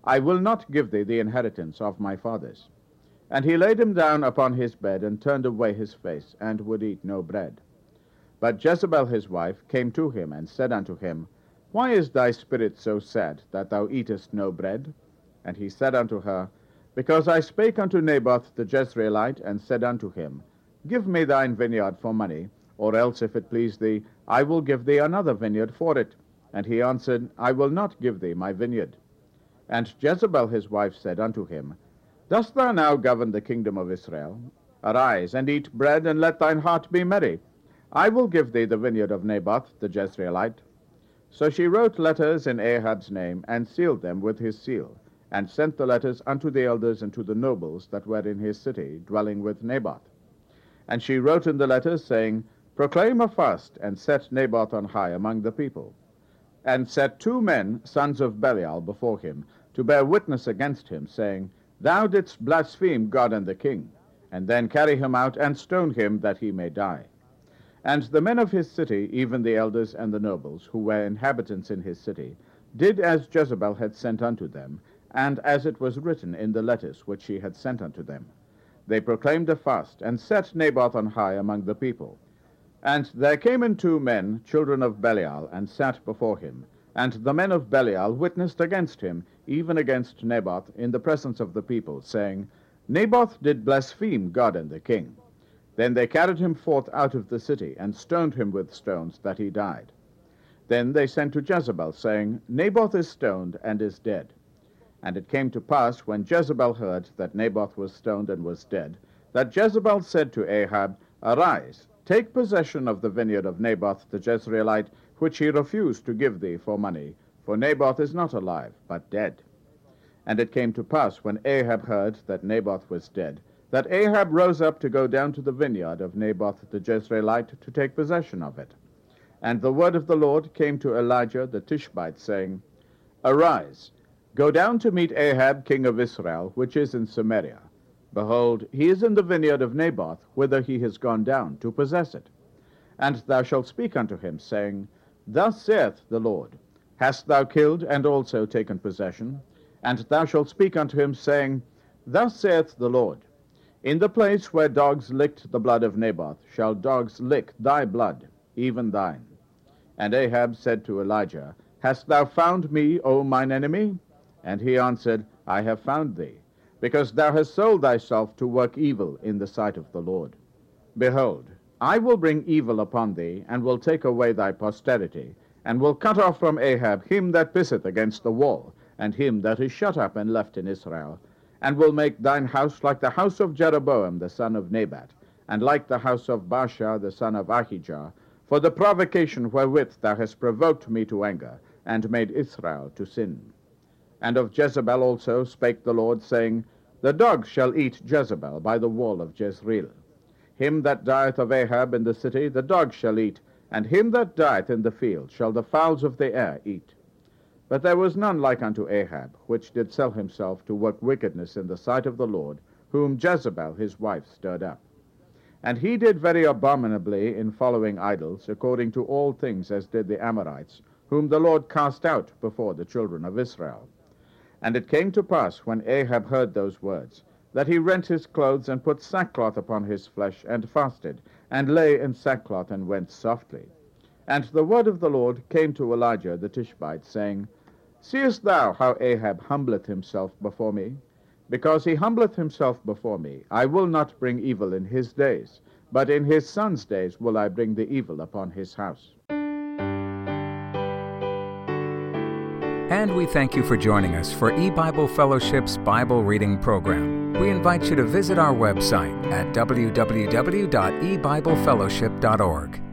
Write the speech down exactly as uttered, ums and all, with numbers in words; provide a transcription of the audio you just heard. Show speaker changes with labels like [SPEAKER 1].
[SPEAKER 1] I will not give thee the inheritance of my fathers. And he laid him down upon his bed, and turned away his face, and would eat no bread. But Jezebel his wife came to him, and said unto him, Why is thy spirit so sad, that thou eatest no bread? And he said unto her, Because I spake unto Naboth the Jezreelite, and said unto him, Give me thine vineyard for money, or else, if it please thee, I will give thee another vineyard for it. And he answered, I will not give thee my vineyard. And Jezebel his wife said unto him, Dost thou now govern the kingdom of Israel? Arise, and eat bread, and let thine heart be merry. I will give thee the vineyard of Naboth the Jezreelite. So she wrote letters in Ahab's name, and sealed them with his seal, and sent the letters unto the elders and to the nobles that were in his city, dwelling with Naboth. And she wrote in the letters, saying, Proclaim a fast, and set Naboth on high among the people. And set two men, sons of Belial, before him, to bear witness against him, saying, Thou didst blaspheme God and the king. And then carry him out, and stone him, that he may die. And the men of his city, even the elders and the nobles, who were inhabitants in his city, did as Jezebel had sent unto them, and as it was written in the letters which she had sent unto them. They proclaimed a fast, and set Naboth on high among the people. And there came in two men, children of Belial, and sat before him. And the men of Belial witnessed against him, even against Naboth, in the presence of the people, saying, Naboth did blaspheme God and the king. Then they carried him forth out of the city, and stoned him with stones, that he died. Then they sent to Jezebel, saying, Naboth is stoned, and is dead. And it came to pass, when Jezebel heard that Naboth was stoned and was dead, that Jezebel said to Ahab, Arise, take possession of the vineyard of Naboth the Jezreelite, which he refused to give thee for money, for Naboth is not alive, but dead. And it came to pass, when Ahab heard that Naboth was dead, that Ahab rose up to go down to the vineyard of Naboth the Jezreelite to take possession of it. And the word of the Lord came to Elijah the Tishbite, saying, Arise, go down to meet Ahab king of Israel, which is in Samaria. Behold, he is in the vineyard of Naboth, whither he has gone down to possess it. And thou shalt speak unto him, saying, Thus saith the Lord, Hast thou killed and also taken possession? And thou shalt speak unto him, saying, Thus saith the Lord, In the place where dogs licked the blood of Naboth shall dogs lick thy blood, even thine. And Ahab said to Elijah, Hast thou found me, O mine enemy? And he answered, I have found thee, because thou hast sold thyself to work evil in the sight of the Lord. Behold, I will bring evil upon thee, and will take away thy posterity, and will cut off from Ahab him that pisseth against the wall, and him that is shut up and left in Israel, and will make thine house like the house of Jeroboam the son of Nebat, and like the house of Baasha the son of Ahijah, for the provocation wherewith thou hast provoked me to anger, and made Israel to sin. And of Jezebel also spake the Lord, saying, The dogs shall eat Jezebel by the wall of Jezreel. Him that dieth of Ahab in the city the dogs shall eat, and him that dieth in the field shall the fowls of the air eat. But there was none like unto Ahab, which did sell himself to work wickedness in the sight of the Lord, whom Jezebel his wife stirred up. And he did very abominably in following idols, according to all things as did the Amorites, whom the Lord cast out before the children of Israel. And it came to pass, when Ahab heard those words, that he rent his clothes, and put sackcloth upon his flesh, and fasted, and lay in sackcloth, and went softly. And the word of the Lord came to Elijah the Tishbite, saying, Seest thou how Ahab humbleth himself before me? Because he humbleth himself before me, I will not bring evil in his days, but in his son's days will I bring the evil upon his house.
[SPEAKER 2] And we thank you for joining us for E-Bible Fellowship's Bible Reading Program. We invite you to visit our website at w w w dot e bible fellowship dot org.